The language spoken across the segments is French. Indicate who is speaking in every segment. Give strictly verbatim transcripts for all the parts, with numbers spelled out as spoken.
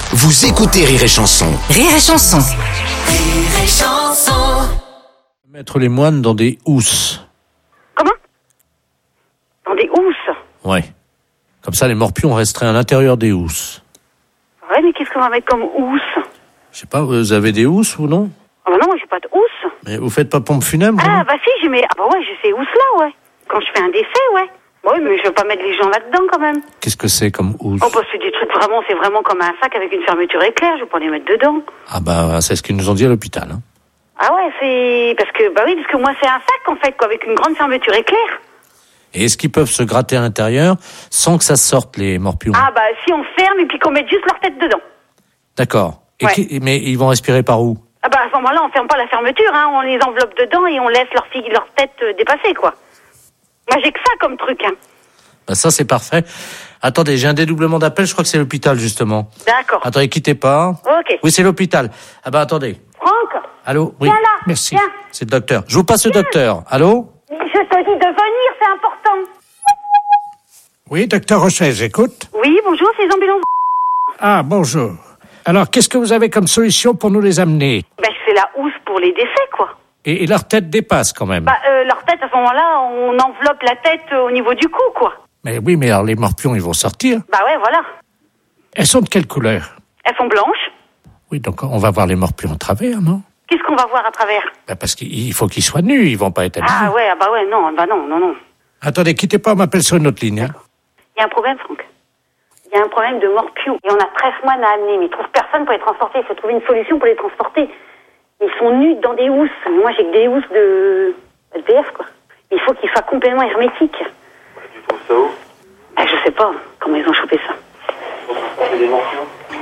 Speaker 1: Vous écoutez Rire et Chanson.
Speaker 2: Rire et Chanson.
Speaker 3: Rire et Chanson.
Speaker 4: Mettre les moines dans des housses.
Speaker 5: Comment? Dans des housses?
Speaker 4: Ouais. Comme ça, les morpions resteraient à l'intérieur des housses.
Speaker 5: Ouais, mais qu'est-ce qu'on va mettre comme housse?
Speaker 4: Je sais pas, vous avez des housses ou non?
Speaker 5: Ah bah non, moi j'ai pas de housse.
Speaker 4: Mais vous faites pas pompe funèbre?
Speaker 5: Ah
Speaker 4: vous
Speaker 5: bah si, j'ai mes... Ah bah ouais, j'ai ces housses-là, ouais. Quand je fais un décès, ouais. Ouais, mais je veux pas mettre les gens là-dedans, quand même.
Speaker 4: Qu'est-ce que c'est comme housse?
Speaker 5: Oh bah c'est des trucs vraiment, c'est vraiment comme un sac avec une fermeture éclair, je vais pas les mettre dedans.
Speaker 4: Ah bah, c'est ce qu'ils nous ont dit à l'hôpital. Hein.
Speaker 5: Ah ouais, c'est... Parce que, bah oui, parce que moi c'est un sac, en fait, quoi, avec une grande fermeture éclair.
Speaker 4: Et est-ce qu'ils peuvent se gratter à l'intérieur sans que ça sorte, les morpions?
Speaker 5: Ah bah si on ferme et puis qu'on mette juste leur tête dedans.
Speaker 4: D'accord. Et
Speaker 5: Ouais.
Speaker 4: qui... Mais ils vont respirer par où?
Speaker 5: Ah bah à ce moment-là, on ferme pas la fermeture, hein, on les enveloppe dedans et on laisse leur, fille, leur tête euh, dépasser, quoi. Moi j'ai que ça comme truc, hein.
Speaker 4: Bah ça, c'est parfait. Attendez, j'ai un dédoublement d'appel, je crois que c'est l'hôpital, justement.
Speaker 5: D'accord.
Speaker 4: Attendez, quittez pas.
Speaker 5: Ok.
Speaker 4: Oui, c'est l'hôpital. Ah bah attendez.
Speaker 5: Franck,
Speaker 4: Allô? Oui.
Speaker 5: Viens là,
Speaker 4: Merci.
Speaker 5: viens.
Speaker 4: C'est le docteur. Je vous passe le docteur. Allô?
Speaker 5: je te dis de venir, c'est important.
Speaker 6: Oui, docteur Rochet, j'écoute.
Speaker 5: Oui, bonjour, c'est les ambulances.
Speaker 6: Ah, bonjour. Alors, qu'est-ce que vous avez comme solution pour nous les amener?
Speaker 5: Ben, c'est la housse pour les décès, quoi.
Speaker 6: Et, et leur tête dépasse quand même.
Speaker 5: Bah, euh, leur tête, à ce moment-là, on enveloppe la tête euh, au niveau du cou, quoi.
Speaker 6: Mais oui, mais alors les morpions, ils vont sortir.
Speaker 5: Bah ouais, voilà.
Speaker 6: Elles sont de quelle couleur?
Speaker 5: Elles sont blanches.
Speaker 6: Oui, donc on va voir les morpions à travers, non?
Speaker 5: Qu'est-ce qu'on va voir à travers?
Speaker 6: Ben, parce qu'il faut qu'ils soient nus, ils vont pas être habillés.
Speaker 5: Ah ouais, ah bah ouais, non, bah non, non, non.
Speaker 6: Attendez, quittez pas, on m'appelle sur une autre ligne. Hein.
Speaker 5: Il y a un problème, Franck. Il y a un problème de morpions. Et on a treize moines à amener, mais ils trouvent personne pour les transporter. Il faut trouver une solution pour les transporter. Ils sont nus dans des housses. Mais moi, j'ai que des housses de L P F, quoi. Il faut qu'ils soient complètement hermétiques.
Speaker 7: Tu trouves ça où?
Speaker 5: Ah, je sais pas comment ils ont chopé ça.
Speaker 7: C'est des morpions.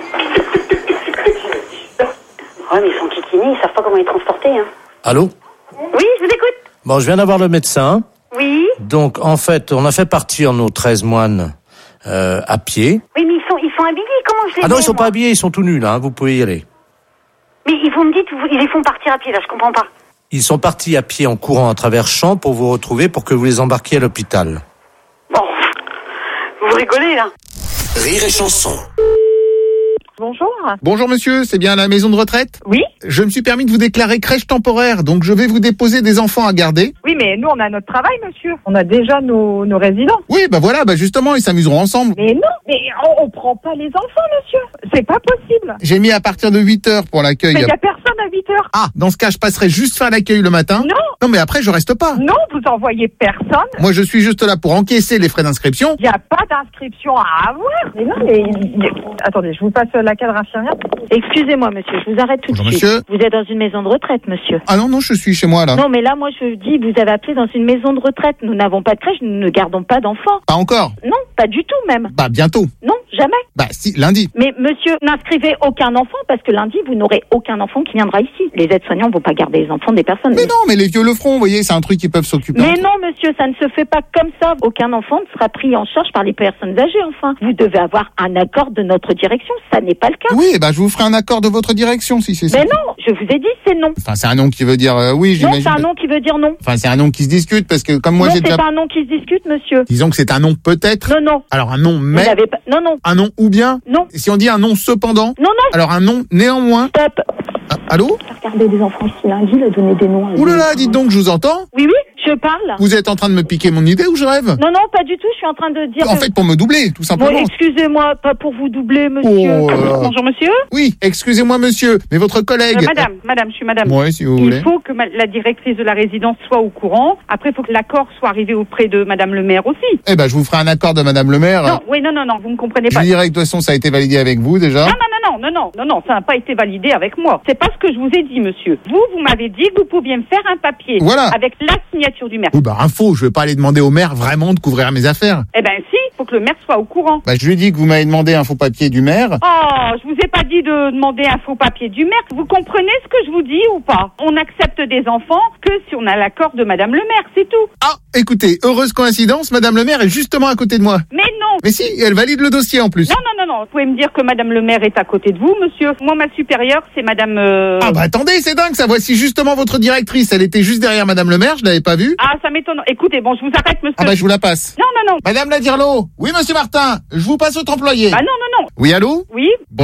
Speaker 5: Ouais, mais ils sont kikinés, ils savent pas comment les transporter, hein.
Speaker 4: Allô?
Speaker 5: Oui, je vous écoute.
Speaker 4: Bon, je viens d'avoir le médecin.
Speaker 5: Oui.
Speaker 4: Donc, en fait, on a fait partir nos treize moines euh, à pied.
Speaker 5: Oui, mais ils sont, ils sont habillés, comment je les
Speaker 4: Ah non,
Speaker 5: mets,
Speaker 4: ils sont
Speaker 5: moi
Speaker 4: pas habillés, ils sont tout nus, là. Hein, vous pouvez y aller.
Speaker 5: Mais ils vous me dites, vous- ils les font partir à pied, là, je comprends pas.
Speaker 4: Ils sont partis à pied en courant à travers champs pour vous retrouver pour que vous les embarquiez à l'hôpital.
Speaker 5: Bon, vous rigolez, là.
Speaker 1: Rire et Chanson.
Speaker 8: Bonjour.
Speaker 9: Bonjour monsieur, c'est bien la maison de retraite?
Speaker 8: Oui.
Speaker 9: Je me suis permis de vous déclarer crèche temporaire, donc je vais vous déposer des enfants à garder.
Speaker 8: Oui, mais nous, on a notre travail, monsieur. On a déjà nos, nos résidents.
Speaker 9: Oui, bah voilà, bah justement, ils s'amuseront ensemble.
Speaker 8: Mais non, mais on, on prend pas les enfants, monsieur. C'est pas possible.
Speaker 9: J'ai mis à partir de huit heures pour l'accueil.
Speaker 8: Mais il y a personne à huit heures.
Speaker 9: Ah, dans ce cas, je passerai juste faire l'accueil le matin.
Speaker 8: Non.
Speaker 9: Non, mais après, je reste pas.
Speaker 8: Non, vous envoyez personne.
Speaker 9: Moi, je suis juste là pour encaisser les frais d'inscription.
Speaker 8: Il n'y a pas d'inscription à avoir. Mais non, mais... Attendez, je vous passe la cadre infirmière.
Speaker 10: Excusez-moi, monsieur, je vous arrête tout
Speaker 9: Bonjour,
Speaker 10: de suite.
Speaker 9: monsieur.
Speaker 10: Vous êtes dans une maison de retraite, monsieur.
Speaker 9: Ah non, non, je suis chez moi, là.
Speaker 10: Non, mais là, moi, je dis, vous avez appelé dans une maison de retraite. Nous n'avons pas de crèche, nous ne gardons pas d'enfants.
Speaker 9: Pas encore.
Speaker 10: Non, pas du tout, même.
Speaker 9: Bah, bientôt.
Speaker 10: Non, jamais.
Speaker 9: Bah, si, lundi.
Speaker 10: Mais, monsieur, n'inscrivez aucun enfant, parce que lundi, vous n'aurez aucun enfant qui viendra ici. Les aides-soignants ne vont pas garder les enfants des personnes.
Speaker 9: Mais non, mais les vieux le feront, vous voyez, c'est un truc qu'ils peuvent s'occuper.
Speaker 10: Mais non, monsieur, ça ne se fait pas comme ça. Aucun enfant ne sera pris en charge par les personnes âgées, enfin. Vous devez avoir un accord de notre direction. Ça n'est pas le cas.
Speaker 9: Oui, bah, je vous ferai un accord de votre direction, si c'est ça.
Speaker 10: Mais non, je vous ai dit, c'est non.
Speaker 9: Enfin, c'est un nom qui veut dire euh, oui,
Speaker 10: Non,
Speaker 9: j'imagine.
Speaker 10: c'est un nom qui veut dire non.
Speaker 9: Enfin, c'est un nom qui se discute parce que comme moi
Speaker 10: non,
Speaker 9: j'ai
Speaker 10: c'est
Speaker 9: déjà...
Speaker 10: pas un nom qui se discute, monsieur.
Speaker 9: Disons que c'est un nom peut-être.
Speaker 10: Non, non.
Speaker 9: Alors un nom
Speaker 10: Vous
Speaker 9: mais.
Speaker 10: n'avez pas... Non, non.
Speaker 9: Un nom ou bien.
Speaker 10: Non.
Speaker 9: Et si on dit un nom cependant.
Speaker 10: Non, non.
Speaker 9: Alors un nom néanmoins.
Speaker 10: Stop.
Speaker 9: Ah, allô?
Speaker 10: Regardez des enfants ici lundi, leur donner des noms. à
Speaker 9: Ouh là
Speaker 10: des
Speaker 9: là,
Speaker 10: enfants.
Speaker 9: dites donc, je vous entends.
Speaker 10: Oui, oui, je parle.
Speaker 9: Vous êtes en train de me piquer mon idée ou je rêve?
Speaker 10: Non, non, pas du tout. Je suis en train de dire.
Speaker 9: En
Speaker 10: que-
Speaker 9: fait, pour me doubler, tout
Speaker 10: Bon,
Speaker 9: simplement.
Speaker 10: excusez-moi, pas pour vous doubler, monsieur.
Speaker 9: Oh là là.
Speaker 10: Bonjour, monsieur.
Speaker 9: Oui, excusez-moi monsieur, mais votre collègue...
Speaker 11: Euh, madame, madame, je suis madame.
Speaker 9: Ouais, si vous
Speaker 11: Il
Speaker 9: voulez.
Speaker 11: faut que ma- la directrice de la résidence soit au courant. Après, il faut que l'accord soit arrivé auprès de madame le maire aussi.
Speaker 9: Eh ben, je vous ferai un accord de madame le maire.
Speaker 11: Non, oui, non, non, non, vous ne comprenez
Speaker 9: Je
Speaker 11: pas.
Speaker 9: lui dirai que de toute façon, ça a été validé avec vous déjà.
Speaker 11: Non, non, non, non, non, non, non, non, ça n'a pas été validé avec moi. C'est pas ce que je vous ai dit, monsieur. Vous, vous m'avez dit que vous pouviez me faire un papier.
Speaker 9: Voilà.
Speaker 11: Avec la signature du maire.
Speaker 9: Oui, bah info, je vais pas aller demander au maire vraiment de couvrir mes affaires.
Speaker 11: Eh ben, si, il faut que le maire soit au courant.
Speaker 9: Bah, je lui ai dit que vous m'avez demandé un faux papier du maire.
Speaker 11: Oh, je vous ai pas dit de demander un faux papier du maire. Vous comprenez ce que je vous dis ou pas? On accepte des enfants que si on a l'accord de madame le maire, c'est tout.
Speaker 9: Ah, écoutez, heureuse coïncidence, madame le maire est justement à côté de moi.
Speaker 11: Mais non.
Speaker 9: Mais si, elle valide le dossier en plus.
Speaker 11: Non, non, non, non. Vous pouvez me dire que madame le maire est à côté de vous, monsieur. Moi, ma supérieure, c'est madame... euh,
Speaker 9: Ah bah attendez, c'est dingue ça, voici justement votre directrice, elle était juste derrière madame le maire, je l'avais pas vue.
Speaker 11: Ah, ça m'étonne. Écoutez, bon, je vous arrête, monsieur.
Speaker 9: Ah bah je vous la passe.
Speaker 11: Non, non, non.
Speaker 9: Madame Ladirlo. Oui monsieur Martin, je vous passe votre employé.
Speaker 11: Ah non, non, non.
Speaker 9: Oui allô?
Speaker 11: Oui.